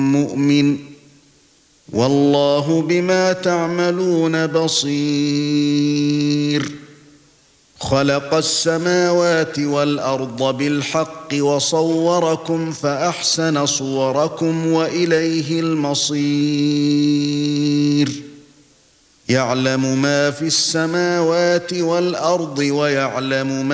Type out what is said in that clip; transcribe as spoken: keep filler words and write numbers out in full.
مؤمن والله بما تعملون بصير خلق السماوات والأرض بالحق وصوركم فأحسن صوركم وإليه المصير يعلم ما في السماوات والأرض ويعلم ما